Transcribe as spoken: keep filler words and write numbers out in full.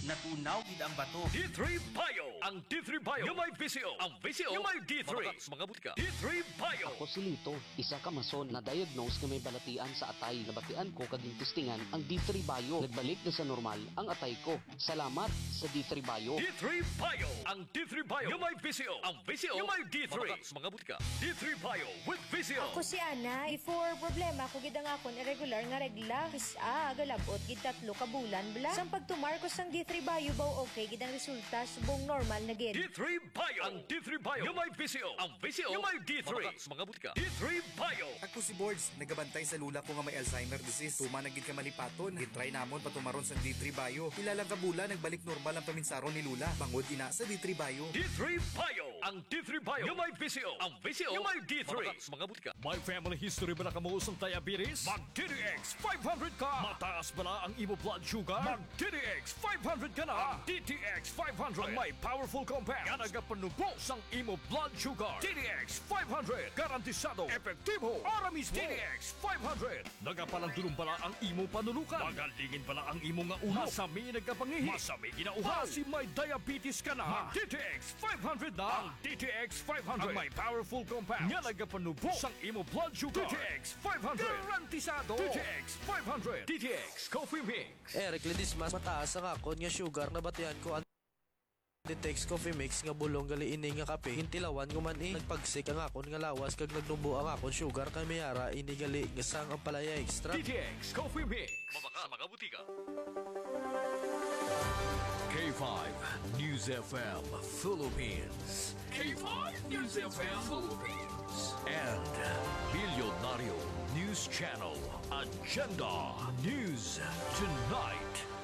natunaw gid ang bato. D three Bio. Ang D three Bio. Yung may V C O. Ang V C O. Yung may D three. Mga butika. D three Bio. Ako si Lito, isa ka mason na diagnose nga may balatian sa atay. Nabatian ko kaging testingan ang D three Bio. Nagbalik na sa normal ang atay ko. Salamat sa D three Bio. D three Bio. Ang D three Bio. Yung may V C O. Ang V C O. Yung may D three. Mga butika. D three Bio with V C O. Ako si Ana, before problema ko gid ang akon irregular nga regla. Kisa galabot gid tatlo ka bulan bla. Sang pagtumar ko sang D three Bio baw okay gid ang resulta subong normal na gid. D three Bio. Ang D three Bio. Yung may V C O. Ang V C O. Yung may D three. Mga butika. D three Bio. Ako si Boards, nagabantay sa lula ko nga may Alzheimer disease. Tuma na gid ka malipaton. Gitry namon patumaron sa D three Bio. Ilang kabula nagbalik normal ang paminsaron ni lula. Bangod ina sa D three Bio. D three Bio. Ang D three Bio. Yung may V C O. Ang V C O. Yung may D three. Mga butika. May family history ba na kamuusong diabetes? Mag-D D X five hundred ka! Mataas ba na ang imo blood sugar? Mag-D D X five hundred ka na! Ang D T X five hundred ang may powerful compounds nga nagapanubos ang imo blood sugar. D D X five hundred garantisado, epektibo, aramis mo. D D X five hundred nagapalandulong pala ang imo panulukan. Magalingin pala ang imo nga ulo. Masami nagkapangihi. Masami ginauhaw. Kasi may diabetes ka na. Mag-D T X five hundred na! Ang D T X five hundred ang may powerful compounds nga nagapanubos ang imo blood sugar. D T X five hundred garantisado. D T X five hundred. D T X Coffee Mix. Eric Ledismas, mataas ang akon nga sugar na batian ko ang Ditex Coffee Mix nga bulong gali ini nga kape. Hintilawan ko man eh. Nagpagsik ang akon nga lawas kag nagnubo ang akon sugar kay mayara ini gali nga sang ang palaya extra. D T X Coffee Mix. Mabaka sa mga butika. K five News F M Philippines. K five News F M Philippines. And Milyonaryo News Channel Agenda News Tonight.